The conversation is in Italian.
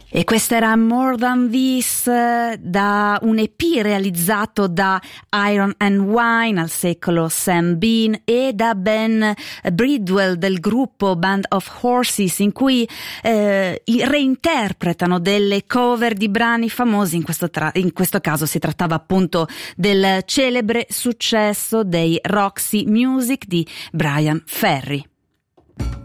E questa era More Than This, da un EP realizzato da Iron and Wine, al secolo Sam Bean, e da Ben Bridwell del gruppo Band of Horses, in cui reinterpretano delle cover di brani famosi. In questo caso si trattava appunto del celebre successo dei Roxy Music di Bryan Ferry.